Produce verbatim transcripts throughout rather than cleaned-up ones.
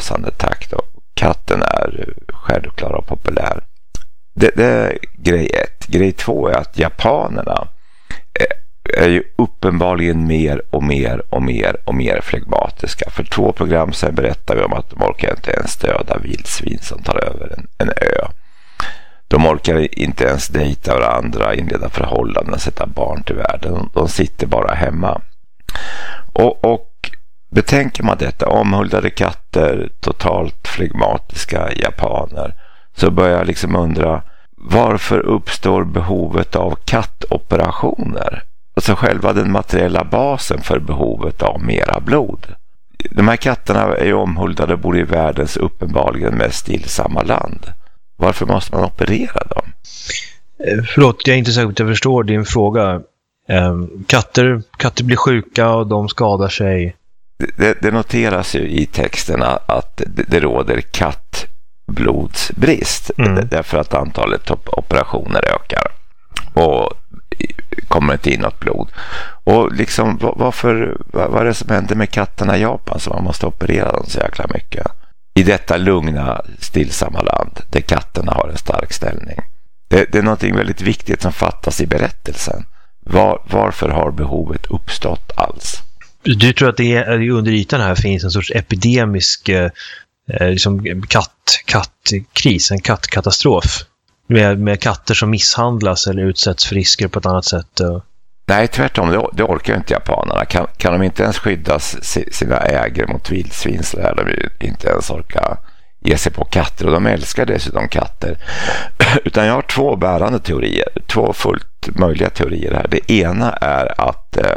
rasande takt och katten är självklar och populär. Det, det är grej ett. Grej två är att japanerna är ju uppenbarligen mer och mer och mer och mer flegmatiska. För två program sedan berättar vi om att de orkar inte ens döda vildsvin som tar över en, en ö. De orkar inte ens dejta varandra, inleda förhållanden, sätta barn till världen. De sitter bara hemma. Och, och betänker man detta, omhuldade katter, totalt flegmatiska japaner, så börjar jag liksom undra, varför uppstår behovet av kattoperationer? Alltså själva den materiella basen för behovet av mera blod. De här katterna är ju omhuldade och bor i världens uppenbarligen mest stillsamma land. Varför måste man operera dem? Förlåt, jag är inte säker att jag förstår din fråga. Katter, katter blir sjuka och de skadar sig. Det, det noteras ju i texterna att det, det råder kattblodsbrist. Mm. Därför att antalet operationer ökar. Och kommer inte in något blod. Och liksom, varför, vad är det som händer med katterna i Japan så man måste operera dem så jäkla mycket? I detta lugna, stillsamma land där katterna har en stark ställning. Det, det är något väldigt viktigt som fattas i berättelsen. Var, varför har behovet uppstått alls? Du tror att det är, under ytan här finns en sorts epidemisk eh, liksom katt, kattkris, en kattkatastrof? Med, med katter som misshandlas eller utsätts för risker på ett annat sätt? Och... Nej, tvärtom. Det, det orkar inte japanerna. Kan, kan de inte ens skydda sina ägare mot vildsvin så lär de inte ens orka ge sig på katter. Och de älskar dessutom katter. Utan jag har två bärande teorier. Två fullt möjliga teorier här. Det ena är att eh,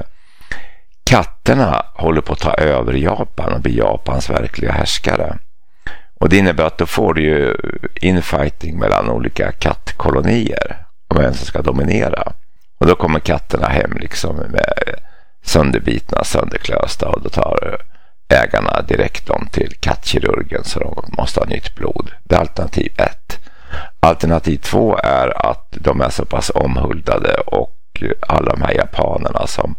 katterna håller på att ta över Japan och bli Japans verkliga härskare. Och det innebär att då får du ju infighting mellan olika kattkolonier om vem som ska dominera. Och då kommer katterna hem liksom med sönderbitna, sönderklösta, och då tar ägarna direkt dem till kattkirurgen så de måste ha nytt blod. Det är alternativ ett. Alternativ två är att de är så pass omhuldade och alla de här japanerna som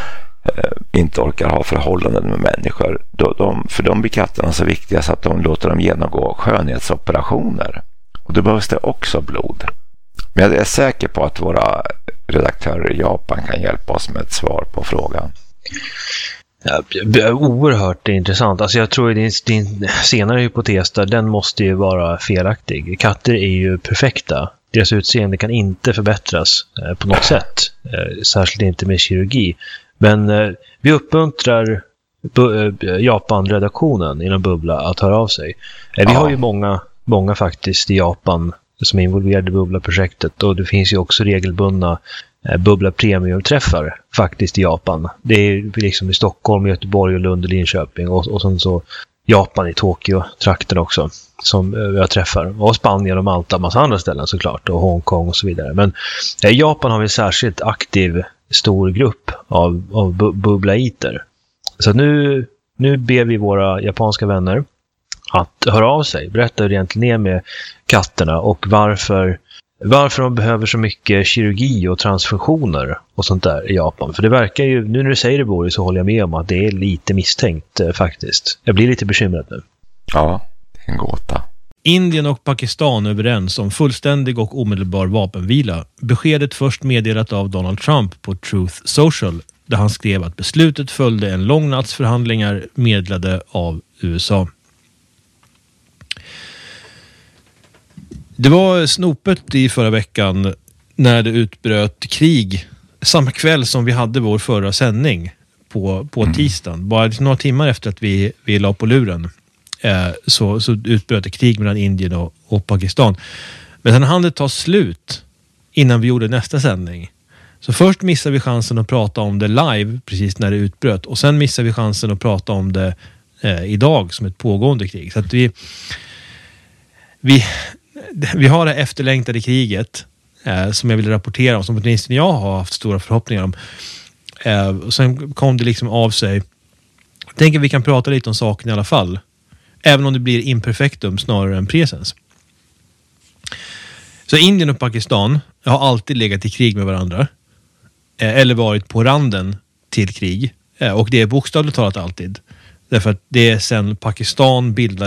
inte orkar ha förhållanden med människor. De, de, för de blir katterna så viktiga så att de låter dem genomgå skönhetsoperationer. Och då behövs det också blod. Men jag är säker på att våra redaktörer i Japan kan hjälpa oss med ett svar på frågan. Ja, oerhört intressant. Alltså jag tror att din, din senare hypotes där, den måste ju vara felaktig. Katter är ju perfekta. Deras utseende kan inte förbättras eh, på något sätt. Eh, särskilt inte med kirurgi. Men eh, vi uppmuntrar bu- eh, Japan-redaktionen inom Bubbla att höra av sig. Eh, vi ja. har ju många, många faktiskt i Japan som är involverade i Bubbla-projektet. Och det finns ju också regelbundna eh, Bubbla Premium-träffar faktiskt i Japan. Det är liksom i Stockholm, Göteborg och Lund och Linköping. Och, och sen så Japan i Tokyo-trakten också som eh, jag träffar. Och Spanien och Malta och massa andra ställen såklart. Och Hongkong och så vidare. Men eh, i Japan har vi särskilt aktiv stor grupp av, av bu- bubblaiter. Så nu, nu ber vi våra japanska vänner att höra av sig. Berätta hur det egentligen är med katterna och varför, varför de behöver så mycket kirurgi och transfusioner och sånt där i Japan. För det verkar ju, nu när du säger det Boris, så håller jag med om att det är lite misstänkt eh, faktiskt. Jag blir lite bekymrad nu. Ja, det är en gåta. Indien och Pakistan är överens om fullständig och omedelbar vapenvila. Beskedet först meddelat av Donald Trump på Truth Social, där han skrev att beslutet följde en lång natts förhandlingar medlade av U S A. Det var snopet i förra veckan när det utbröt krig samma kväll som vi hade vår förra sändning på, på tisdagen. Bara några timmar efter att vi, vi la på luren. Eh, så, så utbröt det krig mellan Indien och, och Pakistan. Men sen hann det ta slut innan vi gjorde nästa sändning. Så först missade vi chansen att prata om det live precis när det utbröt. Och sen missade vi chansen att prata om det eh, idag som ett pågående krig. Så att vi, vi, vi har det efterlängtade kriget eh, som jag vill rapportera om. Som åtminstone jag har haft stora förhoppningar om. Eh, och sen kom det liksom av sig. Jag tänker att vi kan prata lite om saken i alla fall. Även om det blir imperfektum snarare än presens. Så Indien och Pakistan har alltid legat i krig med varandra. Eller varit på randen till krig. Och det är bokstavligt talat alltid. Därför att det är sedan Pakistan bildade